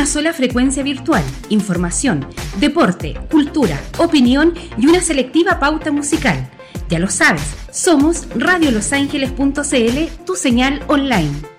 sola frecuencia virtual, información, deporte, cultura, opinión y una selectiva pauta musical. Ya lo sabes, somos radiolosangeles.cl, tu señal online.